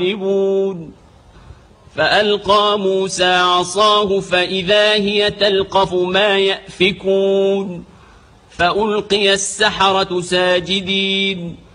يغلبون فألقى موسى عصاه فإذا هي تلقف ما يأفكون فألقي السحرة ساجدين